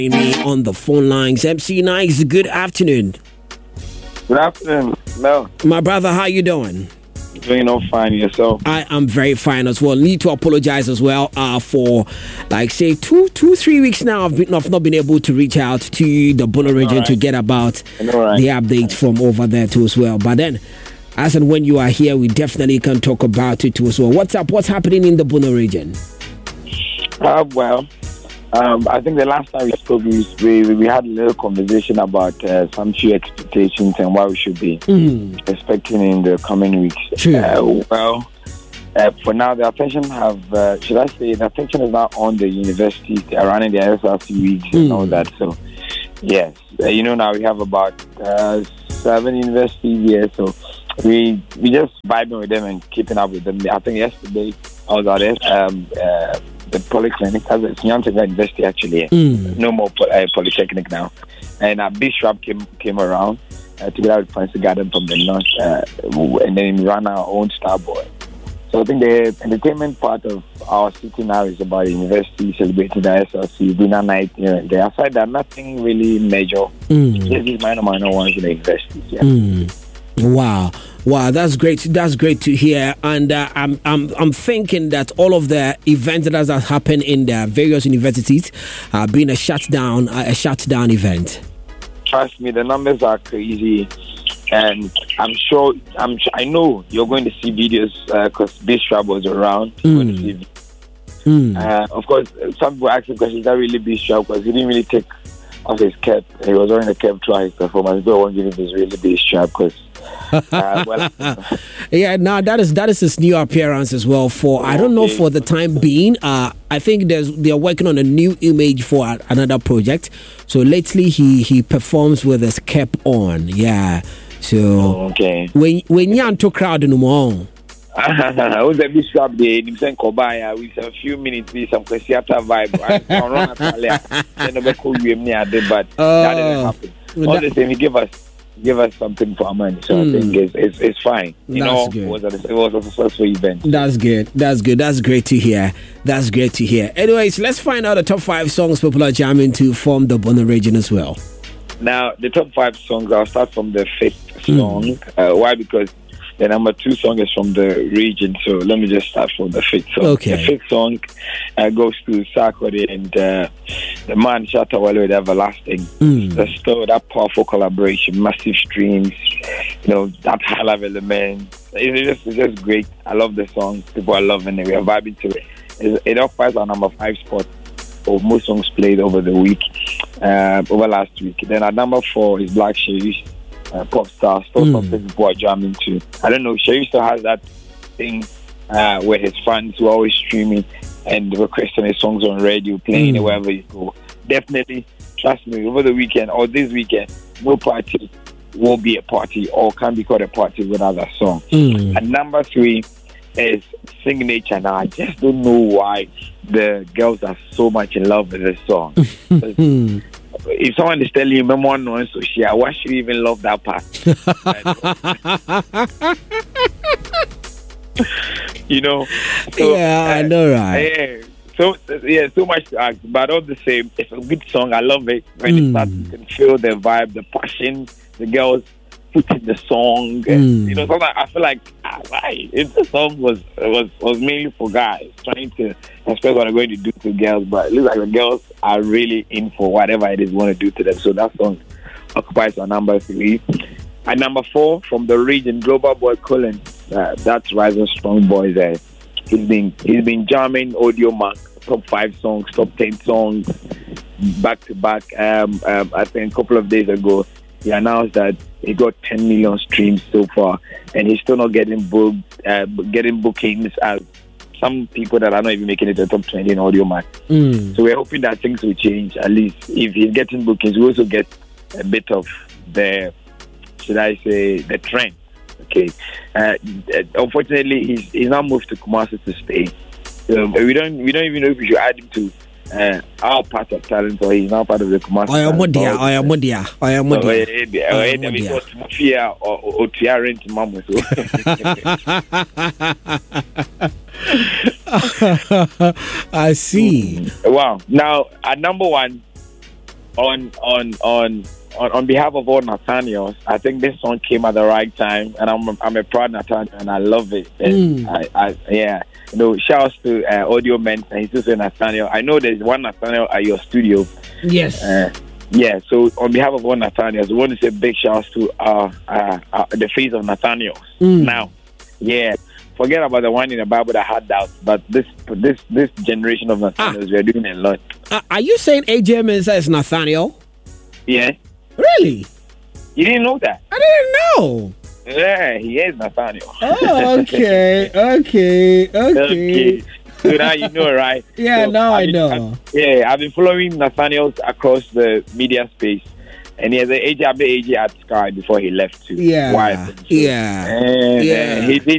Me on the phone lines. MC Nice, good afternoon. Good afternoon, Mel. My brother, how you doing? Doing all fine, yourself? I am very fine as well. Need to apologize as well for, like, say, 3 weeks now. I've not been able to reach out to the Bono region to get about the updates from over there too as well. But then, as and when you are here, we definitely can talk about it too as well. What's up? What's happening in the Bono region? I think the last time we spoke, we had a little conversation about some few expectations and what we should be expecting in the coming weeks. Sure. For now, the attention the attention is now on the universities. They are running the SRC weeks and all that. So, yes, now we have about 7 universities here. So we just vibing with them and keeping up with them. I think yesterday I was at the polyclinic, it's Nyantiga University actually. No more polytechnic now. And Bishop came around together with Fancy Garden from the north, and then we ran our own Starboy. So I think the entertainment part of our city now is about the university celebrating the SLC, dinner night here and there. Aside that, nothing really major. Just these minor ones in the universities. Yeah. Wow, that's great. That's great to hear. And I'm thinking that all of the events that have happened in the various universities have been a shutdown event. Trust me, the numbers are crazy, and I know you're going to see videos because Bishop was around. Of course, some people asking questions. That really Bishop because he didn't really take off his cap. He was wearing a cap throughout his performance. But I won't give him his really Bishop because. That is his new appearance as well. I don't know for the time being. I think they are working on a new image for another project. So lately he performs with his cap on. Yeah. So when you to crowd no more. I was a Bishop there. He sent Kobaya with a few minutes. Some question after vibe. But that didn't happen. All the same, he give us something for our money. So I think it's fine. It was a successful event. That's good. That's great to hear. Anyways, let's find out the top 5 songs people are jamming to form the Bono region as well. Now, the top 5 songs, I'll start from the 5th song. Why? Because the number 2 song is from the region. So let me just start from the 5th song. Okay. The 5th song goes to Sarkodie and the man Shatta with Everlasting. That's still that powerful collaboration, massive streams, that high level element. It's just great. I love the song. People are loving it. We are vibing to it. It occupies our number 5 spot of most songs played over the week, over last week. Then at number 4 is Black Sherry. Pop star, still something people are jamming to. I don't know, Sherry still has that thing where his fans who are always streaming and requesting his songs on radio, playing it wherever you go. Definitely, trust me, over the weekend or this weekend, no party will be a party or can be called a party without a song. And number 3 is Signature. Now, I just don't know why the girls are so much in love with this song. If someone is telling you, Memo no so share, why should you even love that part? So, I know, right? So much to ask, but all the same, it's a good song. I love it. When it starts, you can feel the vibe, the passion, the girls put in the song. Sometimes I feel like the song was mainly for guys trying to express what they're going to do to girls, but it looks like the girls are really in for whatever it is you want to do to them. So that song occupies our number 3. At number 4, from the region, Global Boy Cullen. That's Rising Strong Boys. He's been jamming Audio Mark, top 5 songs, top 10 songs, back to back. I think a couple of days ago, he announced that he got 10 million streams so far, and he's still not getting bookings as some people that are not even making it to the top 20 in Audio Mark. So we're hoping that things will change. At least if he's getting bookings, we also get a bit of the trend. Okay. Unfortunately, he's now moved to Kumasi to stay. So we don't even know if we should add him to our part of talent, or he's now part of the Kumasi. I am Modia. I see. Wow. Now, at number 1, on behalf of all Nathaniels, I think this song came at the right time, and I'm a proud Nathaniel, and I love it. And shouts to Audio Men and his sister Nathaniel. I know there's one Nathaniel at your studio. Yes. So on behalf of all Nathaniels, we want to say big shouts to the face of Nathaniel. Now, forget about the one in the Bible that had doubts, but this generation of Nathaniels, we are doing a lot. Are you saying AJ Mensah is Nathaniel? Yeah. Really? You didn't know that? I didn't know. Yeah, he is Nathaniel. Oh, okay. So now you know, right? Yeah, so now I know. I've been following Nathaniel across the media space, and he has an AJ at Sky before he left too. Yeah. He